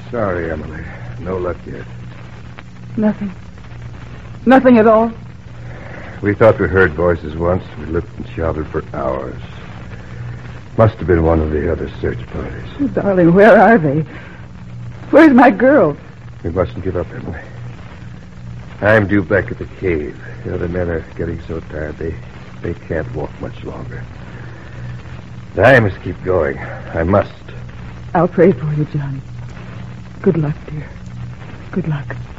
Sorry, Emily. No luck yet. Nothing. Nothing at all? We thought we heard voices once. We looked and shouted for hours. Must have been one of the other search parties. Oh, darling, where are they? Where's my girl? We mustn't give up, Emily. I'm due back at the cave. The other men are getting so tired they can't walk much longer. I must keep going. I must. I'll pray for you, Johnny. Good luck, dear. Good luck.